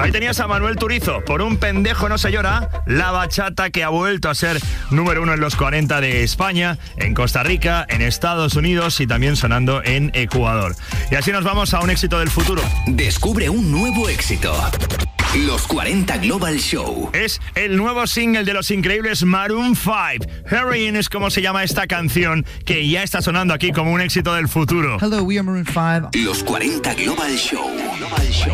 Ahí tenías a Manuel Turizo, Por un pendejo no se llora, la bachata que ha vuelto a ser número 1 en los 40 de España, en Costa Rica, en Estados Unidos y también sonando en Ecuador. Y así nos vamos a un éxito del futuro. Descubre un nuevo éxito. Los 40 Global Show. Es el nuevo single de los increíbles Maroon 5. Heroin es como se llama esta canción que ya está sonando aquí como un éxito del futuro. Hello, we are Maroon 5. Los 40 Global Show.